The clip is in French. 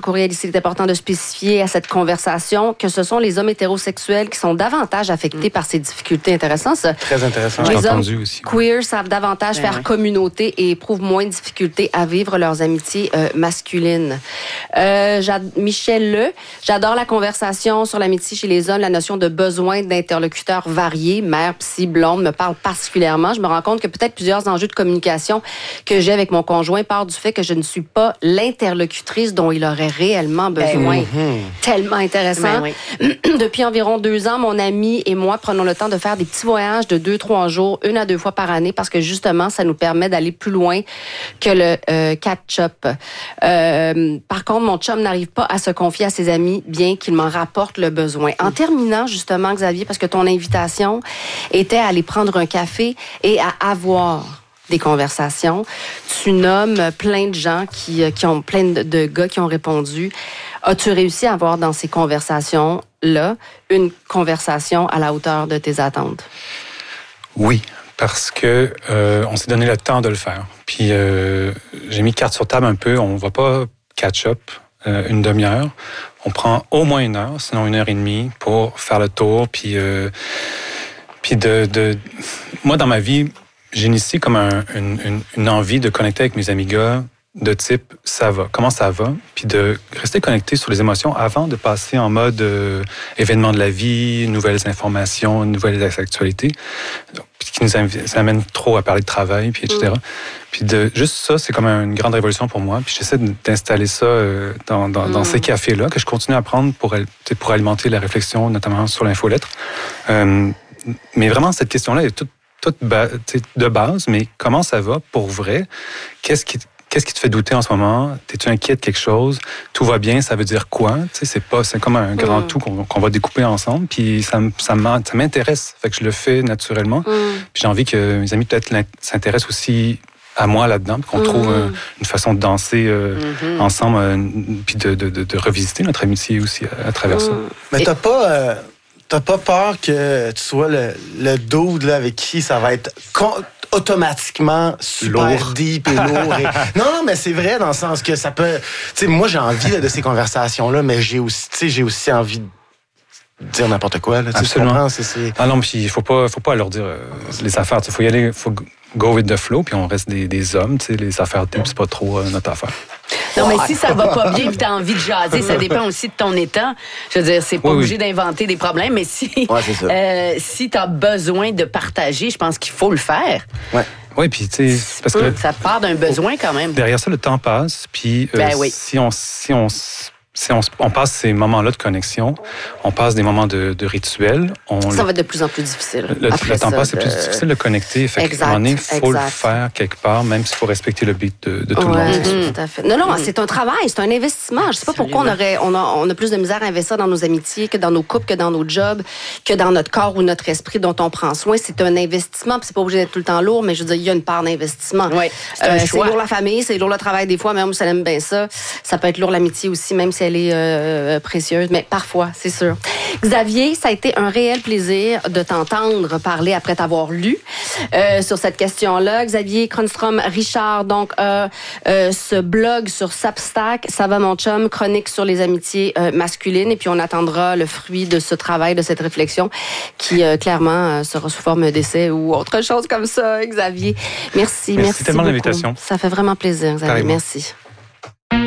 courriel ici, il est important de spécifier à cette conversation que ce sont les hommes hétérosexuels qui sont davantage affectés par ces difficultés. Intéressant, ça. Très intéressant. Les hommes aussi. queer savent davantage faire communauté et éprouvent moins de difficultés à vivre leurs amitiés masculines. Michel Le, j'adore la conversation sur l'amitié chez les hommes. La notion de besoin d'interlocuteurs variés, mère, psy, blonde, me parle particulièrement. Je me rends compte que peut-être plusieurs enjeux de communication que j'ai avec mon conjoint partent du fait que je ne suis pas l'interlocutrice dont il aurait réellement besoin. Tellement intéressant. Depuis environ 2 ans, mon ami et moi prenons le temps de faire des petits voyages de 2-3 jours, 1 à 2 fois par année, parce que justement, ça nous permet d'aller plus loin que le catch-up. Par contre, mon chum n'arrive pas à se confier à ses amis, bien qu'il m'en rapporte le besoin. En terminant, justement, Xavier, parce que ton invitation était à aller prendre un café et à avoir des conversations. Tu nommes plein de gens qui ont plein de gars qui ont répondu. As-tu réussi à avoir dans ces conversations-là une conversation à la hauteur de tes attentes? Oui, parce que on s'est donné le temps de le faire. Puis j'ai mis carte sur table un peu. On va pas catch-up une demi-heure. On prend au moins 1 heure, sinon 1h30 pour faire le tour. Puis moi, dans ma vie, j'ai initié comme une envie de connecter avec mes amis gars de type « ça va », comment ça va, puis de rester connecté sur les émotions avant de passer en mode événement de la vie, nouvelles informations, nouvelles actualités, puis qui nous amène trop à parler de travail, puis etc. Puis juste ça, c'est comme une grande révolution pour moi, puis j'essaie d'installer ça dans ces cafés-là, que je continue à prendre pour alimenter la réflexion, notamment sur l'infolettre. Mais vraiment, cette question-là est toute de base, mais comment ça va pour vrai? Qu'est-ce qui te fait douter en ce moment? T'es-tu inquiet de quelque chose? Tout va bien, ça veut dire quoi? C'est comme un grand tout qu'on va découper ensemble. Puis ça m'intéresse. Fait que je le fais naturellement. Puis j'ai envie que mes amis peut-être s'intéressent aussi à moi là-dedans, qu'on trouve une façon de danser ensemble, puis de revisiter notre amitié aussi à travers ça. Mais t'as pas peur que tu sois le dude là, avec qui ça va être automatiquement super lourd. Deep et lourd. Non, mais c'est vrai dans le sens que ça peut... Tu sais, moi, j'ai envie de ces conversations-là, mais j'ai aussi envie de dire n'importe quoi. Là, absolument. Ah non, puis il faut pas leur dire les affaires. Il faut y aller, faut go with the flow, puis on reste des hommes. Les affaires deep, c'est pas trop notre affaire. Non, mais si ça va pas bien et tu as envie de jaser, ça dépend aussi de ton état. Je veux dire, c'est pas obligé d'inventer des problèmes, mais si tu as besoin de partager, je pense qu'il faut le faire. Oui, puis tu sais, parce que ça part d'un besoin quand même. Derrière ça, le temps passe, puis si on passe ces moments-là de connexion, on passe des moments de rituel. Ça va être de plus en plus difficile. Le temps passe, c'est plus difficile de connecter. Effectivement, il faut le faire quelque part, même s'il faut respecter le beat de tout le monde. Tout à fait. Non, c'est un travail, c'est un investissement. Je ne sais pas pourquoi on a plus de misère à investir dans nos amitiés, que dans nos couples, que dans nos jobs, que dans notre corps ou notre esprit dont on prend soin. C'est un investissement, puis c'est pas obligé d'être tout le temps lourd, mais je veux dire, il y a une part d'investissement. Oui, c'est lourd la famille, c'est lourd le travail des fois, même si elle aime bien ça. Ça peut être lourd l'amitié aussi, même si elle est précieuse, mais parfois, c'est sûr. Xavier, ça a été un réel plaisir de t'entendre parler après t'avoir lu sur cette question-là. Xavier Cronstrom-Richard, donc, ce blog sur Substack, Ça va mon chum, chronique sur les amitiés masculines, et puis on attendra le fruit de ce travail, de cette réflexion, qui clairement sera sous forme d'essai ou autre chose comme ça, Xavier. Merci tellement de l'invitation. Ça fait vraiment plaisir, Xavier. Carrément. Merci.